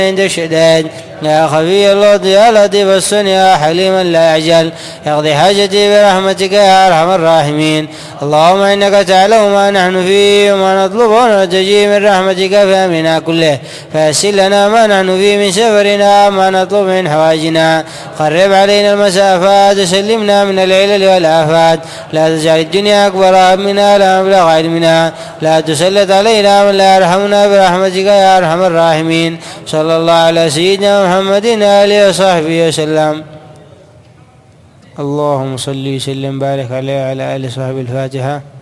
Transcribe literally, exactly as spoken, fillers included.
عند الشدائد يا خفي اللطف يا لطيف الصنع يا حليما لا يعجل اقضي حاجتي برحمتك يا ارحم الراحمين. اللهم انك تعلم ما نحن فيه وما نطلب ونرتجي من رحمتك في امرنا كله فيسر لنا ما نحن فيه من سفرنا ما نطلب من حوائجنا. قرب علينا المسافات وسلمنا من العلل والآفات. لا تجعل الدنيا اكبر همنا لا مبلغ علمنا. لا تسلط علينا من لا يرحمنا برحمتك يا ارحم الراحمين. صلى الله على سيدنا محمد آله وصحبه وسلم. اللهم صل وسلم بارك عليه وعلى آله وصحبه. الفاتحة.